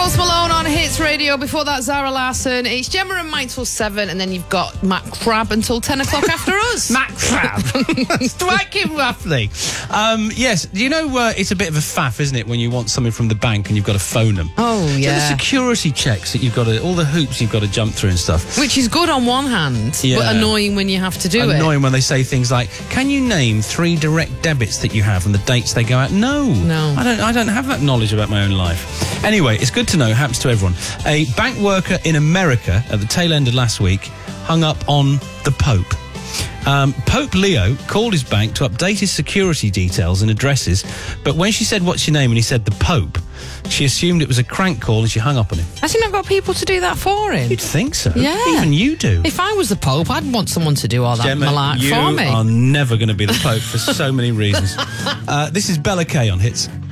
Post Malone on Hits Radio. Before that, Zara Larsson. It's Gemma and Mike till 7, and then you've got Matt Crab until 10 o'clock after us. Matt Crab. Dwight Kim roughly. Yes, you know, it's a bit of a faff, isn't it, when you want something from the bank and you've got to phone them. Oh, yeah. So the security checks that you've got to, all the hoops you've got to jump through and stuff. Which is good on one hand, but annoying when you have to do it. Annoying when they say things like, can you name 3 direct debits that you have and the dates they go out? No. I don't have that knowledge about my own life. Anyway, it's good to know, it happens to everyone. A bank worker in America at the tail end of last week hung up on the Pope. Pope Leo called his bank to update his security details and addresses, but when she said, what's your name, and he said the Pope, she assumed it was a crank call and she hung up on him. Has he not got people to do that for him? You'd think so. Yeah. Even you do. If I was the Pope, I'd want someone to do all that malark for me. You are never going to be the Pope for so many reasons. This is Bella Kay on Hits.